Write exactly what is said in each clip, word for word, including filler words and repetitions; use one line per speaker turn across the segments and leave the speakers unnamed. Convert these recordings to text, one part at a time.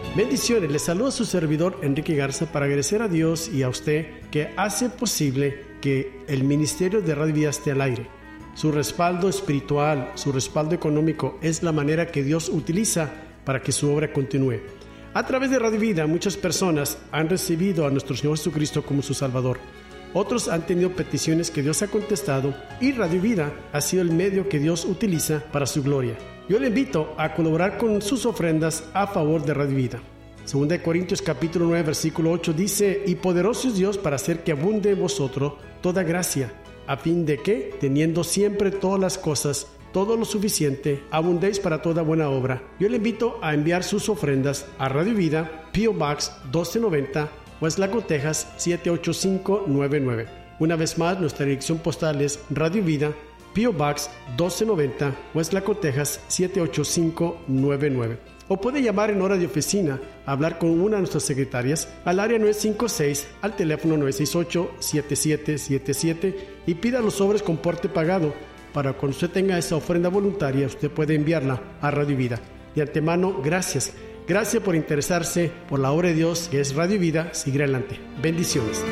Bendiciones, les saluda su servidor Enrique Garza para agradecer a Dios y a usted que hace posible que el ministerio de Radio Vida esté al aire. Su respaldo espiritual, su respaldo económico es la manera que Dios utiliza para que su obra continúe. A través de Radio Vida, muchas personas han recibido a nuestro Señor Jesucristo como su Salvador. Otros han tenido peticiones que Dios ha contestado y Radio Vida ha sido el medio que Dios utiliza para su gloria. Yo le invito a colaborar con sus ofrendas a favor de Radio Vida. Segunda de Corintios capítulo nueve versículo ocho dice: y poderoso es Dios para hacer que abunde en vosotros toda gracia, a fin de que, teniendo siempre todas las cosas, todo lo suficiente, abundéis para toda buena obra. Yo le invito a enviar sus ofrendas a Radio Vida, P O Box doce noventa, Westlaco, Texas siete ocho cinco nueve nueve. Una vez más, nuestra dirección postal es Radio Vida, P O Box doce noventa, Westlaco, Texas siete ocho cinco nueve nueve. O puede llamar en hora de oficina a hablar con una de nuestras secretarias al área nueve cinco seis, al teléfono nueve seis ocho, siete siete siete siete y pida los sobres con porte pagado. Para cuando usted tenga esa ofrenda voluntaria, usted puede enviarla a Radio Vida. De antemano, gracias. Gracias por interesarse por la obra de Dios que es Radio Vida. Sigue adelante. Bendiciones.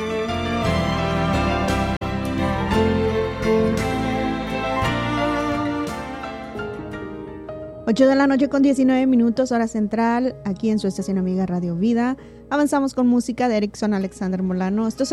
ocho de la noche con diecinueve minutos, hora central, aquí en su estación amiga Radio Vida. Avanzamos con música de Erickson Alexander Molano. Esto es